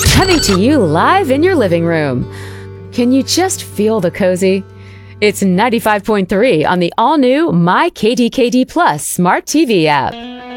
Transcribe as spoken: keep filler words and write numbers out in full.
Coming to you live in your living room. Can you just feel the cozy? It's ninety-five point three on the all-new My K D K D Plus Smart T V app.